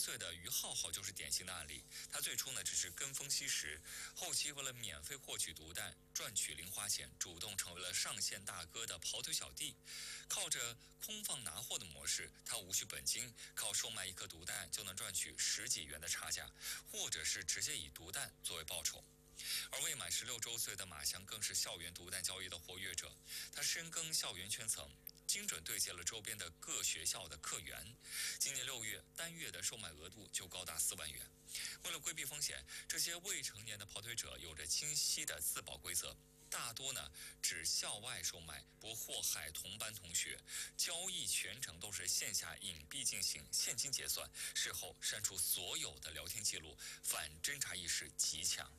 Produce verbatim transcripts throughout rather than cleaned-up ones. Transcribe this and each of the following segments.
岁的于浩浩就是典型的案例。他最初呢只是跟风吸食，后期为了免费获取毒弹，赚取零花钱，主动成为了上线大哥的跑腿小弟。靠着空放拿货的模式，他无需本金，靠售卖一颗毒弹就能赚取十几元的差价，或者是直接以毒弹作为报酬。而未满十六周岁的马翔更是校园毒弹交易的活跃者，他深耕校园圈层，精准对接了周边的各学校的客源。今年六月，单月的售卖额度就高达四万元。为了规避风险，这些未成年的跑腿者有着清晰的自保规则，大多呢只校外售卖，不祸害同班同学。交易全程都是线下隐蔽进行，现金结算，事后删除所有的聊天记录，反侦查意识极强。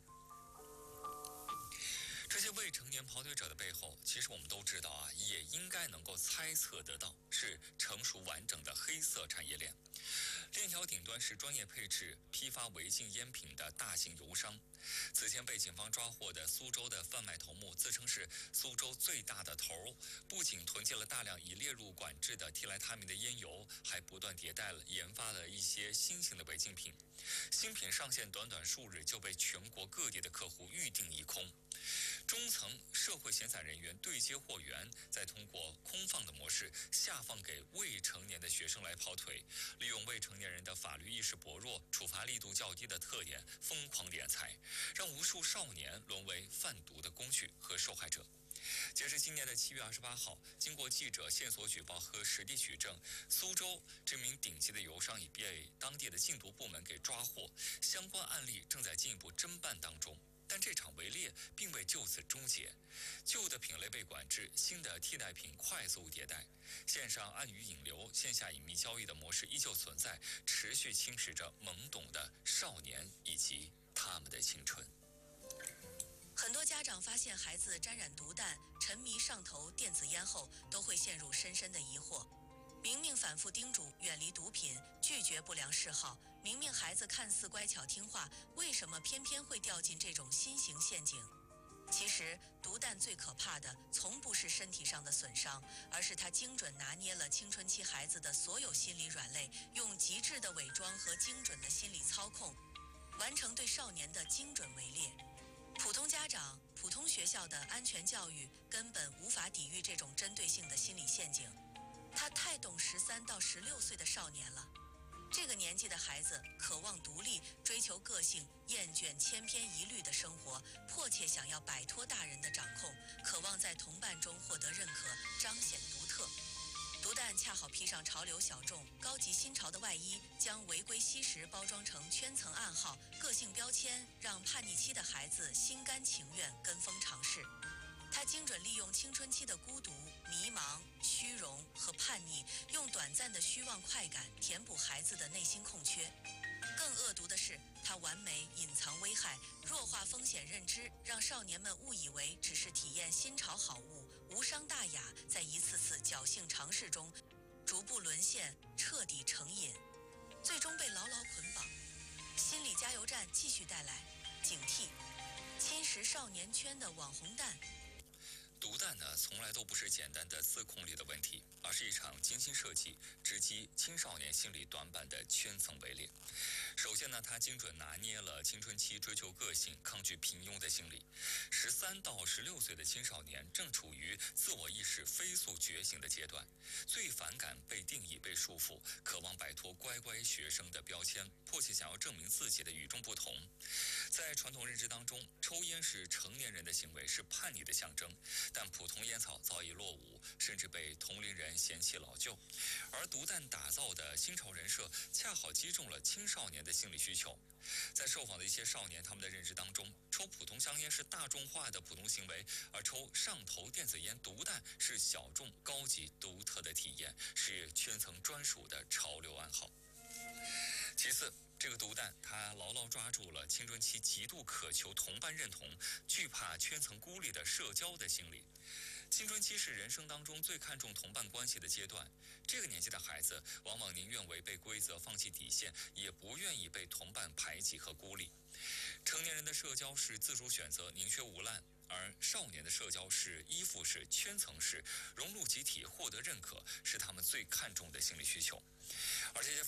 这些未成年跑腿者的背后，其实我们都知道啊，也应该能够猜测得到，是成熟完整的黑色产业链。链条顶端是专业配置、批发违禁烟品的大型油商。此前被警方抓获的苏州的贩卖头目，自称是苏州最大的头，不仅囤积了大量已列入管制的替来他命的烟油，还不断迭代了研发了一些新型的违禁品。新品上线短短数日就被全国各地的客户预订一空。中层社会闲散人员对接货源，再通过空放的模式下放给未成年的学生来跑腿，利用未成年人的法律意识薄弱、处罚力度较低的特点，疯狂敛财，让无数少年沦为贩毒的工具和受害者。截至今年的七月二十八号，经过记者线索举报和实地取证，苏州这名顶级的油商已被当地的禁毒部门给抓获，相关案例正在进一步侦办当中。但这场围猎并未就此终结，旧的品类被管制，新的替代品快速迭代，线上暗语引流、线下隐秘交易的模式依旧存在，持续侵蚀着懵懂的少年以及他们的青春。 很多家长发现孩子沾染毒弹、沉迷上头电子烟后，都会陷入深深的疑惑。明明反复叮嘱远离毒品，拒绝不良嗜好，明明孩子看似乖巧听话，为什么偏偏会掉进这种新型陷阱？其实，毒弹最可怕的从不是身体上的损伤，而是它精准拿捏了青春期孩子的所有心理软肋，用极致的伪装和精准的心理操控，完成对少年的精准围猎。普通家长、普通学校的安全教育根本无法抵御这种针对性的心理陷阱。他太懂十三到十六岁的少年了，这个年纪的孩子渴望独立，追求个性，厌倦千篇一律的生活，迫切想要摆脱大人的掌控，渴望在同伴中获得认可，彰显独特。毒弹恰好披上潮流小众、高级新潮的外衣，将违规吸食包装成圈层暗号、个性标签，让叛逆期的孩子心甘情愿跟风尝试。他精准利用青春期的孤独、迷茫、虚荣和叛逆，用短暂的虚妄快感填补孩子的内心空缺。更恶毒的是，他完美隐藏危害，弱化风险认知，让少年们误以为只是体验新潮好物，无伤大雅，在一次次侥幸尝试中，逐步沦陷，彻底成瘾，最终被牢牢捆绑。心理加油站继续带来警惕，侵蚀少年圈的网红弹。 毒弹呢，从来都不是简单的自控力的问题，而是一场精心设计、直击青少年心理短板的圈层围猎。首先呢，它精准拿捏了青春期追求个性、抗拒平庸的心理。十三到十六岁的青少年正处于自我意识飞速觉醒的阶段，最反感被定义、被束缚，渴望摆脱乖乖学生的标签，迫切想要证明自己的与众不同。在传统认知当中，抽烟是成年人的行为，是叛逆的象征。但普通烟草早已落伍，甚至被同龄人嫌弃老旧，而毒弹打造的新潮人设恰好击中了青少年的心理需求。在受访的一些少年，他们的认知当中，抽普通香烟是大众化的普通行为，而抽上头电子烟、毒弹是小众、高级、独特的体验，是圈层专属的潮流暗号。其次，这个毒弹它牢牢抓住了青春期极度渴求同伴认同、惧怕圈层孤立的社交的心理。青春期是人生当中最看重同伴关系的阶段，这个年纪的孩子往往宁愿违背规则、放弃底线，也不愿意被同伴排挤和孤立。成年人的社交是自主选择、宁缺毋滥，而少年的社交是依附式、圈层式，融入集体、获得认可，是他们最看重的心理需求。而这些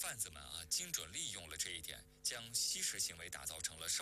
贩子们啊，精准利用了这一点，将吸食行为打造成了少